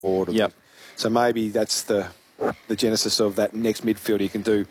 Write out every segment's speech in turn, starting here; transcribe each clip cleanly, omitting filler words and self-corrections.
forward. Yep. So maybe that's the genesis of that next midfielder. You can do,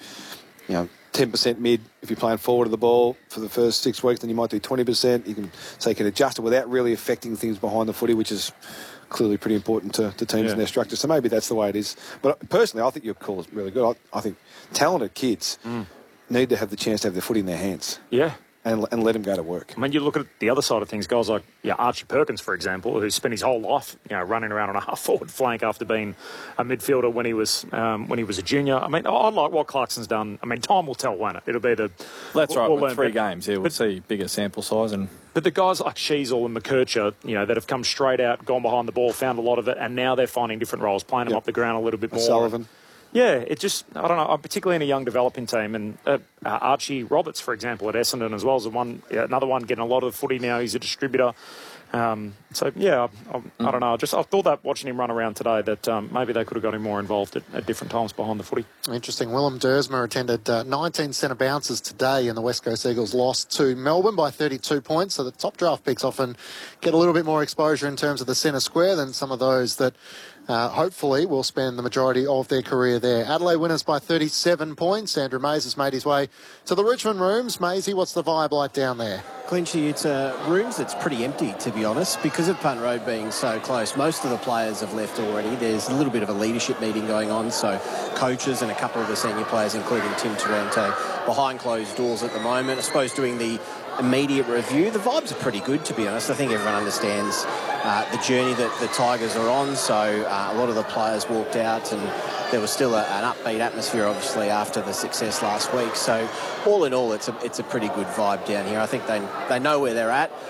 10% mid if you're playing forward of the ball for the first 6 weeks, then you might do 20%. You can adjust it without really affecting things behind the footy, which is clearly pretty important to teams and their structure. So maybe that's the way it is. But personally, I think your call is really good. I think talented kids need to have the chance to have their footy in their hands. Yeah. And let him go to work. I mean, you look at the other side of things, guys like Archie Perkins, for example, who spent his whole life, running around on a half-forward flank after being a midfielder when he was a junior. I mean, I like what Clarkson's done. I mean, time will tell, won't it? It'll be the... That's right, with 3 games, we'll see bigger sample size. But the guys like Sheasel and McKercher, that have come straight out, gone behind the ball, found a lot of it, and now they're finding different roles, playing them up the ground a little bit more. Sullivan. Yeah, it just, I don't know, particularly in a young developing team. And Archie Roberts, for example, at Essendon as well, is another one getting a lot of the footy now. He's a distributor. I don't know. I thought that watching him run around today that maybe they could have got him more involved at different times behind the footy. Interesting. Willem Dersma attended 19 centre bounces today, and the West Coast Eagles lost to Melbourne by 32 points. So the top draft picks often get a little bit more exposure in terms of the centre square than some of those that hopefully will spend the majority of their career there. Adelaide winners by 37 points. Andrew Mays has made his way to the Richmond rooms. Maisie, what's the vibe like down there? Clinchy, it's rooms that's pretty empty, to be honest, because of Punt Road being so close. Most of the players have left already. There's a little bit of a leadership meeting going on, so coaches and a couple of the senior players, including Tim Taranto, behind closed doors at the moment. I suppose doing the immediate review. The vibes are pretty good, to be honest. I think everyone understands the journey that the Tigers are on, so a lot of the players walked out, and there was still an upbeat atmosphere, obviously, after the success last week. So all in all, it's a pretty good vibe down here. I think they know where they're at.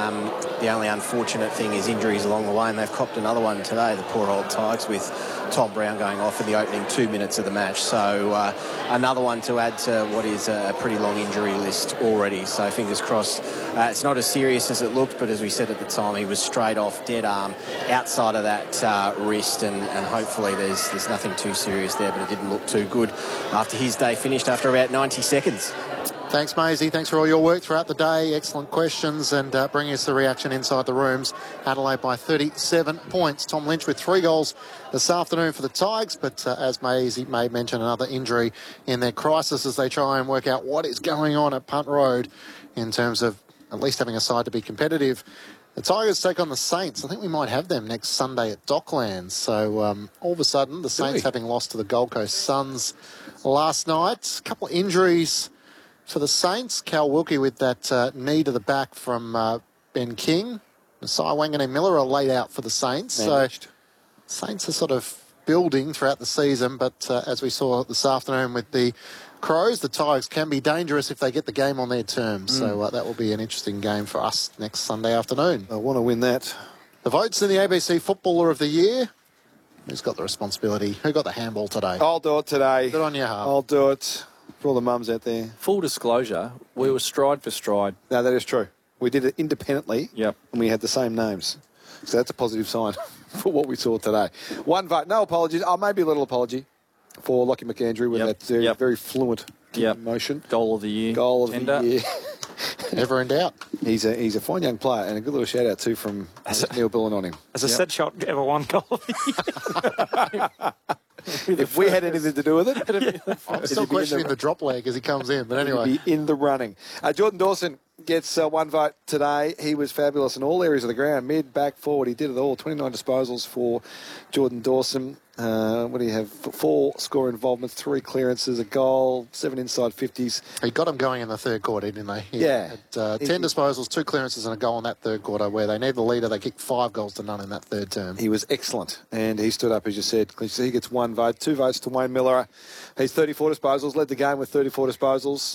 The only unfortunate thing is injuries along the way, and they've copped another one today, the poor old Tigers, with Tom Brown going off in the opening 2 minutes of the match. So another one to add to what is a pretty long injury list already. So fingers crossed. It's not as serious as it looked, but as we said at the time, he was straight off, dead arm, outside of that wrist, and hopefully there's nothing too serious there, but it didn't look too good after his day finished after about 90 seconds. Thanks, Maisie. Thanks for all your work throughout the day. Excellent questions and bringing us the reaction inside the rooms. Adelaide by 37 points. Tom Lynch with 3 goals this afternoon for the Tigers, but as Maisie may mention, another injury in their crisis as they try and work out what is going on at Punt Road in terms of at least having a side to be competitive. The Tigers take on the Saints. I think we might have them next Sunday at Docklands. So all of a sudden, the Saints having lost to the Gold Coast Suns last night. A couple of injuries for the Saints. Cal Wilkie with that knee to the back from Ben King. Messiah Wanganeen-Miller are laid out for the Saints. Managed. So Saints are sort of building throughout the season, but as we saw this afternoon with the Crows, the Tigers can be dangerous if they get the game on their terms. So that will be an interesting game for us next Sunday afternoon. I want to win that. The votes in the ABC Footballer of the Year. Who's got the responsibility? Who got the handball today? I'll do it today. Good on you, Harv. I'll do it. For all the mums out there. Full disclosure, we were stride for stride. No, that is true. We did it independently. Yep. And we had the same names. So that's a positive sign for what we saw today. 1 vote. No apologies. Maybe a little apology for Lockie McAndrew with that very fluent motion. Goal of the year. Goal of the year. Never in doubt. He's a fine young player, and a good little shout out too from Neil Billen on him. Has a set shot ever won goal of the year? If we had anything to do with it, I'm still questioning the drop leg as he comes in, but anyway. Be in the running. Jordan Dawson gets 1 vote today. He was fabulous in all areas of the ground, mid, back, forward. He did it all. 29 disposals for Jordan Dawson. What do you have? 4 score involvements, 3 clearances, a goal, 7 inside 50s. He got him going in the third quarter, didn't they? Yeah. Had, 10 disposals, 2 clearances and a goal in that third quarter where they need the leader. They kicked 5 goals to none in that third term. He was excellent, and he stood up, as you said. He gets 1 vote, 2 votes to Wayne Miller. He's 34 disposals, led the game with 34 disposals,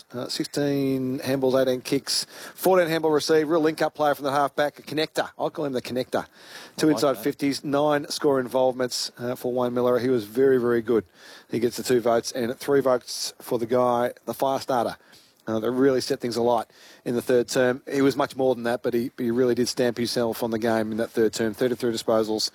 16 handballs, 18 kicks, 14 handball received, real link-up player from the half-back, a connector. I'll call him the connector. 2 inside 50s, 9 score involvements for Wayne Miller. He was very, very good. He gets the 2 votes, and 3 votes for the guy, the fire starter. That really set things alight in the third term. He was much more than that, but he really did stamp himself on the game in that third term. 33 disposals,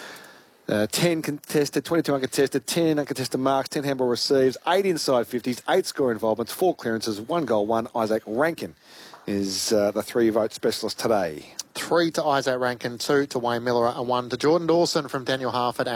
10 contested, 22 uncontested, 10 uncontested marks, 10 handball receives, 8 inside 50s, 8 score involvements, 4 clearances, 1 goal, 1. Isaac Rankin is the 3 vote specialist today. 3 to Isaac Rankin, 2 to Wayne Miller, and 1 to Jordan Dawson from Daniel Harford.